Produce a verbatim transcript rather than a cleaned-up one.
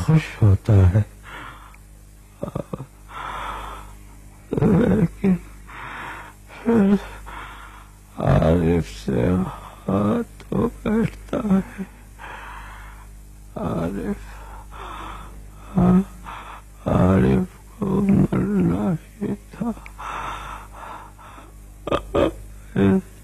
खुश होता है, लेकिन फिर आरिफ से हाथ हो बैठता है। आरिफ आरिफ को मरना ही था।